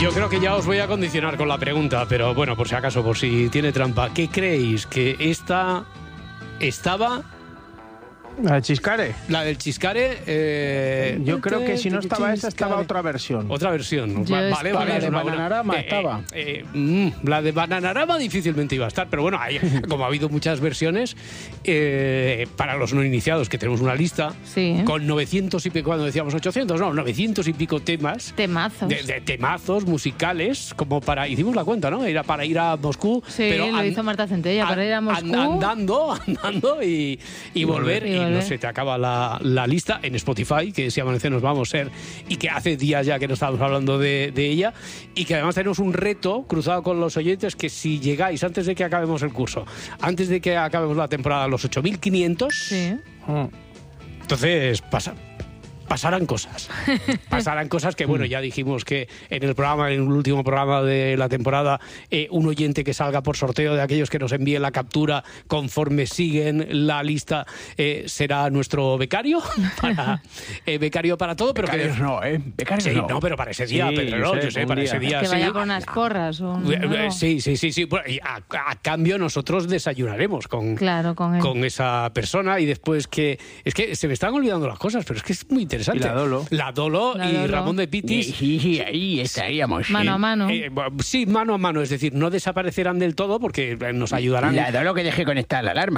Yo creo que ya os voy a condicionar con la pregunta, pero bueno, por si acaso, por si tiene trampa. ¿Qué creéis? ¿Que esta estaba...? ¿La del Chiscare? La del Chiscare... Yo creo que si no estaba esa, estaba otra versión. Otra versión. Vale, la de Bananarama estaba. La de Bananarama difícilmente iba a estar, pero bueno, como ha habido muchas versiones, para los no iniciados, que tenemos una lista con 900 y pico, cuando decíamos 800, no, 900 y pico temas. Temazos. De temazos musicales, como para... Hicimos la cuenta, ¿no? Era para ir a Moscú. Sí, pero lo hizo Marta Centella, para ir a Moscú. Andando y volver. No se te acaba la lista en Spotify, que si amanece nos vamos a ser, y que hace días ya que no estábamos hablando de ella, y que además tenemos un reto cruzado con los oyentes, que si llegáis antes de que acabemos el curso, antes de que acabemos la temporada, a los 8.500, entonces pasarán cosas. Pasarán cosas que, bueno, ya dijimos que en el último programa de la temporada, un oyente que salga por sorteo de aquellos que nos envíen la captura conforme siguen la lista será nuestro becario becario para todo. Pero becarios no, becarios sí, no, pero para ese día, Pedro, yo sé, para ese día que vaya con unas porras o no. Sí. A cambio nosotros desayunaremos con esa persona, y después es que se me están olvidando las cosas, pero es que es muy interesante. Y la Dolo y Ramón de Pitis. Sí, ahí estaríamos. Mano a mano. Sí, mano a mano, es decir, no desaparecerán del todo porque nos ayudarán. La Dolo que deje conectar la alarma,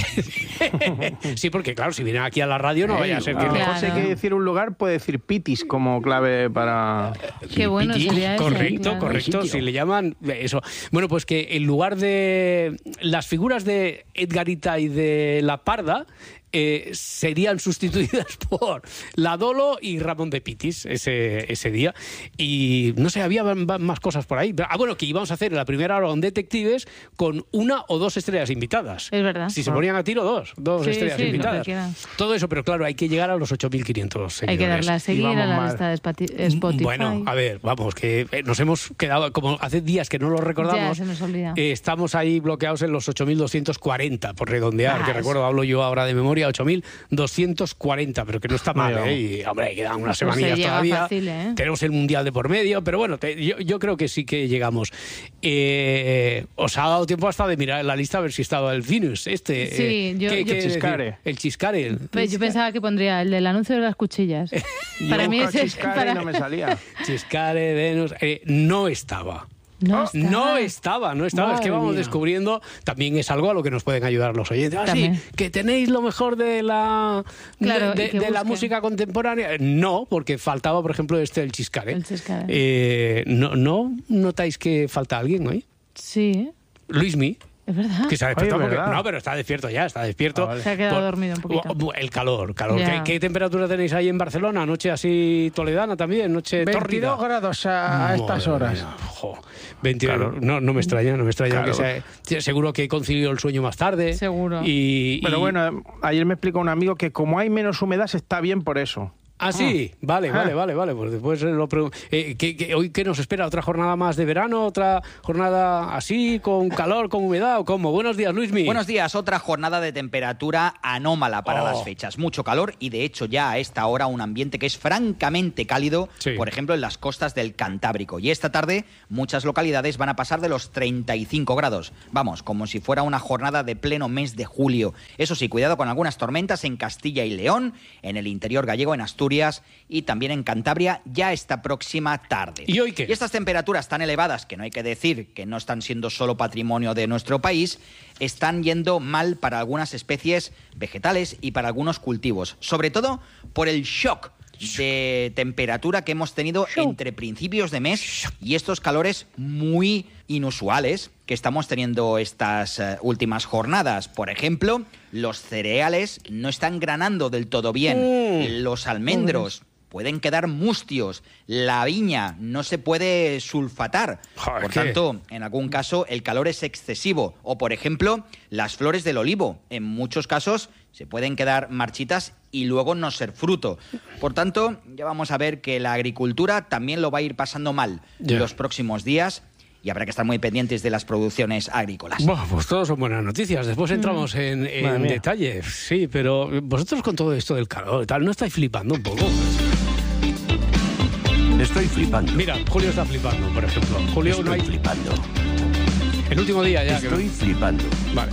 Sí, porque claro, si vienen aquí a la radio no vaya a ser que... Claro. Si hay que decir un lugar, puede decir Pitis como clave para... Qué bueno sería eso. Correcto, si le llaman eso. Bueno, pues que en lugar de las figuras de Edgarita y de La Parda, serían sustituidas por la Dolo y Ramón de Pitis ese día. Y no sé, había más cosas por ahí. Bueno, que íbamos a hacer en la primera hora un detectives con 1 o 2 estrellas invitadas. Es verdad. Si se ponían a tiro, dos estrellas invitadas. Todo eso, pero claro, hay que llegar a los 8.500 seguidores. Hay que darle a seguir a la lista de Spotify. Bueno, a ver, vamos, que nos hemos quedado, como hace días que no lo recordamos, ya se nos olvida. Estamos ahí bloqueados en los 8.240, por redondear, que recuerdo, hablo yo ahora de memoria, 8.240, pero que no está mal, y hombre, quedan unas semanillas todavía. Fácil, Tenemos el Mundial de por medio, pero bueno, yo creo que sí que llegamos. Os ha dado tiempo hasta de mirar en la lista a ver si estaba el Venus, Sí, ¿qué Chiscare. El Chiscare. Pues yo pensaba que pondría el del anuncio de las cuchillas. Para mí ese Chiscare no me salía. Chiscare, Venus, no estaba. No estaba. Es que vamos descubriendo, también es algo a lo que nos pueden ayudar los oyentes. Sí, que tenéis lo mejor de la música contemporánea. No, porque faltaba, por ejemplo, el Chiscare. El Chiscare. ¿No notáis que falta alguien hoy? Sí. Luismi. Es verdad. Que se ha despertado no, pero está despierto ya, está despierto. Se ha quedado dormido un poquito. El calor. ¿Qué temperatura tenéis ahí en Barcelona? Noche así toledana también, noche 22 tórrida. grados a estas horas. 22, claro. No me extraña, claro. Que seguro que concilió el sueño más tarde. Seguro. Pero bueno, ayer me explicó un amigo que como hay menos humedad se está bien por eso. Ah, sí, vale. Pues después hoy ¿qué nos espera? ¿Otra jornada más de verano? ¿Otra jornada así, con calor, con humedad o cómo? Buenos días, Luismi. Buenos días, otra jornada de temperatura anómala para las fechas. Mucho calor y de hecho ya a esta hora un ambiente que es francamente cálido, por ejemplo en las costas del Cantábrico. Y esta tarde muchas localidades van a pasar de los 35 grados. Vamos, como si fuera una jornada de pleno mes de julio. Eso sí, cuidado con algunas tormentas en Castilla y León, en el interior gallego, en Asturias y también en Cantabria ya esta próxima tarde. ¿Y hoy qué? Y estas temperaturas tan elevadas, que no hay que decir que no están siendo solo patrimonio de nuestro país, están yendo mal para algunas especies vegetales y para algunos cultivos, sobre todo por el shock de temperatura que hemos tenido entre principios de mes y estos calores muy inusuales que estamos teniendo estas últimas jornadas. Por ejemplo, los cereales no están granando del todo bien, los almendros pueden quedar mustios, la viña no se puede sulfatar, por tanto, en algún caso el calor es excesivo, o por ejemplo, las flores del olivo, en muchos casos se pueden quedar marchitas y luego no ser fruto. Por tanto, ya vamos a ver que la agricultura también lo va a ir pasando mal los próximos días. Y habrá que estar muy pendientes de las producciones agrícolas. Bueno, pues todos son buenas noticias. Después entramos en detalle. Sí, pero vosotros con todo esto del calor y tal, ¿no estáis flipando un poco? Estoy flipando. Mira, Julio está flipando, por ejemplo. Julio, Estoy flipando. El último día ya. Estoy flipando. Vale.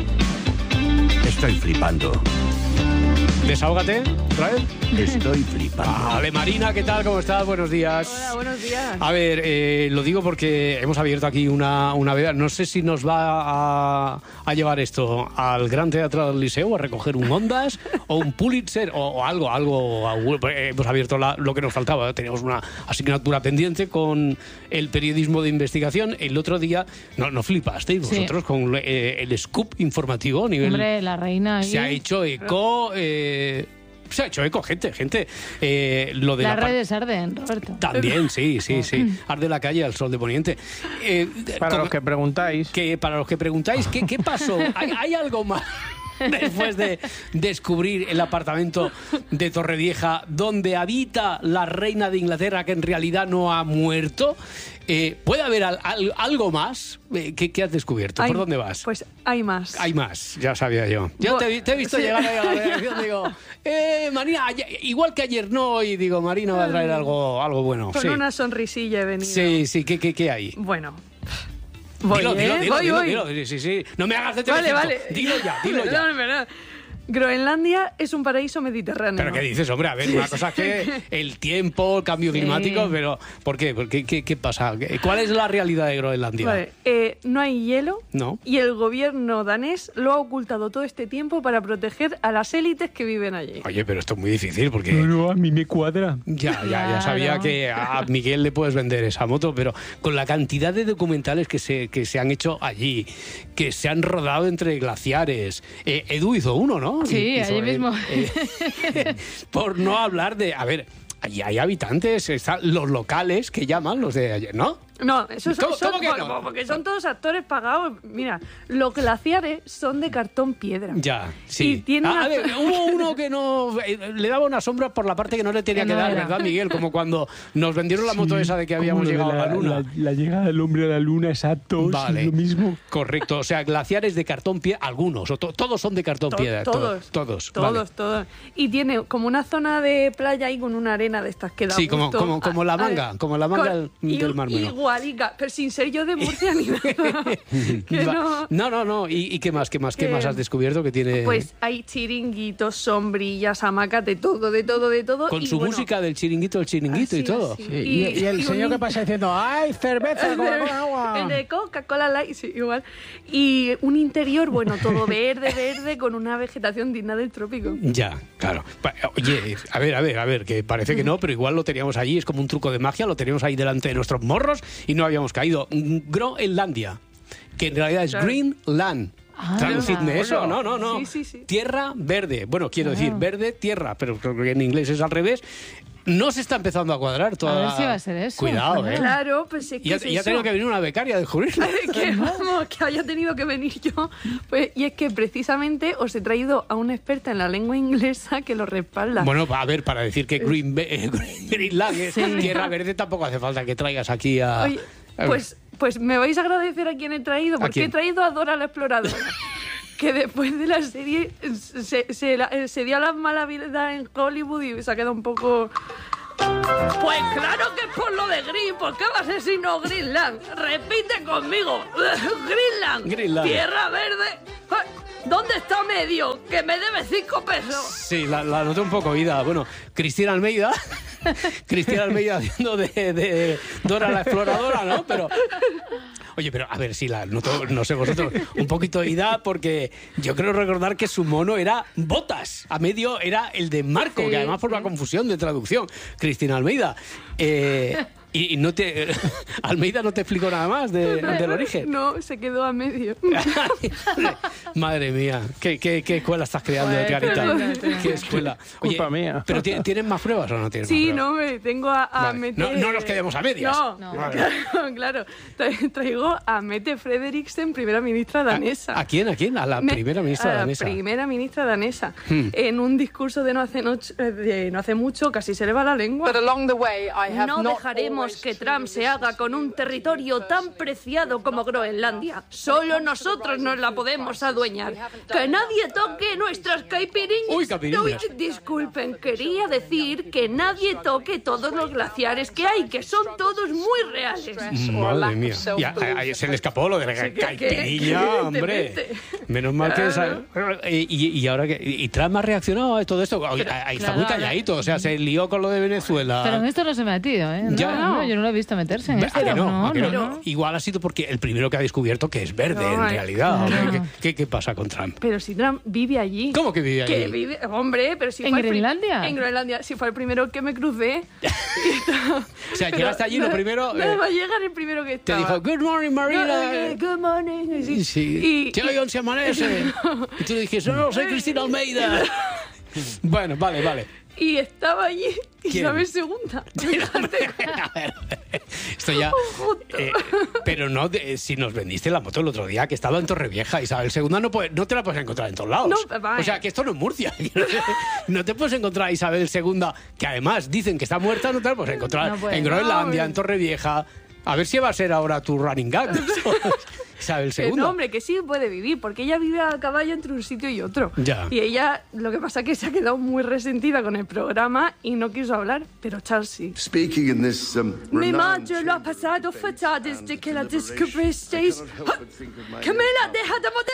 Estoy flipando. Desahógate, Rael. Estoy flipando. Vale, Marina, ¿qué tal? ¿Cómo estás? Buenos días. Hola, buenos días. A ver, lo digo porque hemos abierto aquí una veda. No sé si nos va a llevar esto al Gran Teatro del Liceo a recoger un Ondas o un Pulitzer o algo. Hemos abierto lo que nos faltaba. Teníamos una asignatura pendiente con el periodismo de investigación. El otro día, no flipasteis vosotros con el scoop informativo a nivel... Hombre, la reina... Se ha hecho eco... Se ha hecho eco, gente. Lo de las redes arden, Roberto. También, sí. Arde la calle al sol de poniente. Para los que preguntáis. Para los que preguntáis, ¿qué pasó? ¿Hay algo más? Después de descubrir el apartamento de Torrevieja donde habita la reina de Inglaterra, que en realidad no ha muerto, ¿puede haber algo más? ¿Qué has descubierto? ¿Por dónde vas? Pues hay más. Hay más, ya sabía yo. Yo te he visto llegar ahí a la redacción, digo, Marina, igual que ayer no, y digo, Marina va a traer algo bueno. Con una sonrisilla he venido. Sí, ¿qué hay? Bueno... Voy. Dilo. Sí. No me hagas de teléfono. Vale. Dilo ya. Perdón. Groenlandia es un paraíso mediterráneo. ¿Pero qué dices, hombre? A ver, una cosa es que el tiempo, el cambio climático, pero ¿por qué? ¿Qué pasa? ¿Cuál es la realidad de Groenlandia? Vale, no hay hielo. No. Y el gobierno danés lo ha ocultado todo este tiempo para proteger a las élites que viven allí. Oye, pero esto es muy difícil porque... No, a mí me cuadra. Ya sabía que a Miguel le puedes vender esa moto, pero con la cantidad de documentales que se han hecho allí, que se han rodado entre glaciares... Edu hizo uno, ¿no? Sí, allí mismo. Por no hablar de... A ver, allí hay habitantes, están los locales que llaman, los de ayer, ¿no? No, eso son no? porque son todos actores pagados. Mira, los glaciares son de cartón piedra. Ya, sí. Y tiene a ver, hubo uno que no... le daba una sombra por la parte que no le tenía que dar, ¿verdad, Miguel? Como cuando nos vendieron la moto esa de que habíamos llegado a la luna. La llegada del hombre a la luna, exacto, vale. Es lo mismo. Correcto, o sea, glaciares de cartón piedra, algunos, o todos son de cartón piedra. Todos. Y tiene como una zona de playa ahí con una arena de estas que da gusto. como la manga, del Mar Menor. Pero sin ser yo de Murcia ni nada. No. ¿Y qué más has descubierto que tiene? Pues hay chiringuitos, sombrillas, hamacas, de todo. Con su música del chiringuito y todo. Sí. Y el señor que pasa diciendo, ¡ay, cerveza con agua! El de Coca-Cola Light, sí, igual. Y un interior, todo verde, con una vegetación digna del trópico. Ya, claro. Oye, a ver, que parece que no, pero igual lo teníamos allí, es como un truco de magia, lo teníamos ahí delante de nuestros morros y no habíamos caído. Groenlandia, que en realidad es Greenland. Traducidme eso. No. Sí. Tierra verde. Bueno, quiero decir verde, tierra, pero creo que en inglés es al revés. No se está empezando a cuadrar toda... A ver si va a ser eso. Cuidado, Claro, pues es que y ha tenido que venir una becaria a descubrirlo. que haya tenido que venir yo. Pues, y es que precisamente os he traído a una experta en la lengua inglesa que lo respalda. Bueno, a ver, para decir que Greenland es tierra verde, tampoco hace falta que traigas aquí a... Oye, pues me vais a agradecer a quién he traído, porque he traído a Dora la Exploradora. Que después de la serie se dio la mala vida en Hollywood y se ha quedado un poco... Pues claro que es por lo de Green. ¿Por qué va a ser sino Greenland? Repite conmigo. Greenland. Tierra verde. ¿Dónde está medio? Que me debe 5 pesos. Sí, la noté un poco oída. Bueno, Cristina Almeida haciendo de Dora la Exploradora, ¿no? Pero... Oye, pero a ver si la noto, no sé vosotros, un poquito oída, porque yo creo recordar que su mono era Botas. A medio era el de Marco, que además por una confusión de traducción. Cristina Almeida. Y no te... Almeida no te explicó nada más del origen. No, se quedó a medio. Madre mía, ¿qué escuela estás creando, Clarita? ¿Qué escuela? Oye, culpa mía. ¿Pero tienes más pruebas o no tienes más Sí, pruebas? no, tengo a Mette... No nos quedemos a medias. No. Claro. Traigo a Mette Frederiksen, primera ministra danesa. ¿A quién? ¿A la primera ministra danesa? A la primera ministra danesa. En un discurso de no hace mucho, casi se le va la lengua. But along the way, I have no not dejaremos queremos que Trump se haga con un territorio tan preciado como Groenlandia. Solo nosotros nos la podemos adueñar. Que nadie toque nuestras caipirinhas. Uy, caipirinhas. Disculpen, quería decir que nadie toque todos los glaciares que hay, que son todos muy reales. Madre mía. Ya, se le escapó lo de la caipirinha, hombre. Menos mal que... Y ahora que... ¿Y Trump ha reaccionado a todo esto? Ahí está muy calladito, o sea, se lió con lo de Venezuela. Pero en esto no se ha metido, ¿eh? Ya. Yo no lo he visto meterse en esto. ¿A que no? Igual ha sido porque el primero que ha descubierto que es verde, en realidad. Claro. ¿Qué pasa con Trump? Pero si Trump vive allí. ¿Cómo que vive allí? Hombre, pero si ¿En fue Groenlandia? En Groenlandia. Si fue el primero que me crucé. O sea, llegaste allí lo primero... Nada más llegar el primero que te estaba. dijo, good morning, Marina. Good morning. Sí. Sí. ¿Qué hoy se amanece? Y tú le dijiste, no, soy Cristina Almeida. Bueno, vale. Y estaba allí Isabel II. Fíjate. A ver, esto ya... pero no, si nos vendiste la moto el otro día, que estaba en Torrevieja, Isabel II no te la puedes encontrar en todos lados. No, o sea, que esto no es Murcia. No te puedes encontrar a Isabel II, que además dicen que está muerta, no te la puedes encontrar en Groenlandia, en Torrevieja. A ver si va a ser ahora tu running gag. Isabel II. No, hombre, que sí puede vivir, porque ella vive a caballo entre un sitio y otro. Ya. Y ella, lo que pasa es que se ha quedado muy resentida con el programa y no quiso hablar, pero Charles sí. Mi madre lo ha pasado fatal desde que la descubristeis. ¡Camila, deja de morder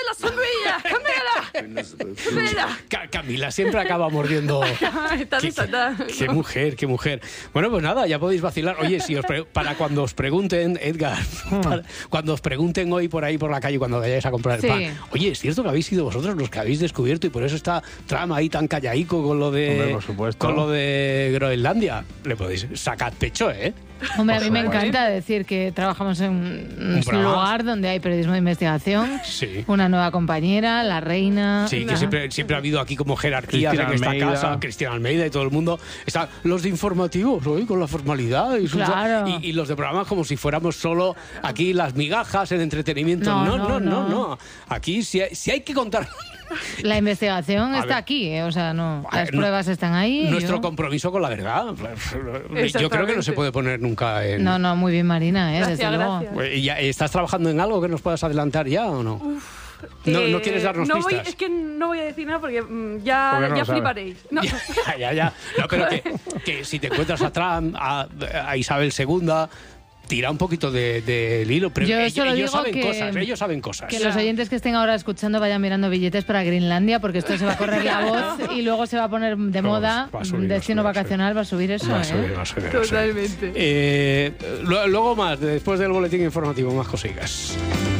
la sombrilla! ¡Camila! Camila siempre acaba mordiendo. Está desatada. Qué mujer. Bueno, pues nada, ya podéis vacilar. Oye, para cuando os pregunten, Edgar, cuando os pregunten hoy por ahí por la calle cuando vayáis a comprar el pan, oye, ¿es cierto que habéis sido vosotros los que habéis descubierto y por eso está Trump ahí tan callaico con lo de... Hombre, por supuesto. Con lo de Groenlandia? Le podéis sacar pecho, ¿eh? Hombre, a mí me encanta decir que trabajamos en un lugar donde hay periodismo de investigación, una nueva compañera, la reina... Sí, que siempre ha habido aquí como jerarquías en esta casa, Cristina Almeida y todo el mundo. Están los de informativos, hoy con la formalidad y los de programas como si fuéramos solo aquí las migajas, el entretenimiento. No. Aquí si hay que contar... La investigación está aquí, o sea, las pruebas están ahí. Nuestro compromiso con la verdad. Yo creo que no se puede poner nunca en... No, muy bien, Marina, desde luego. ¿Estás trabajando en algo que nos puedas adelantar ya o no? ¿No quieres darnos pistas? Es que no voy a decir nada porque ya fliparéis. No. Ya. No, pero que si te encuentras a Trump, a Isabel II... Tira un poquito del hilo, pero ellos saben cosas. Que los oyentes que estén ahora escuchando vayan mirando billetes para Groenlandia, porque esto se va a correr la voz y luego se va a poner de moda. Destino vacacional va a subir eso. Va a subir. Totalmente. Luego más, después del boletín informativo, más cositas.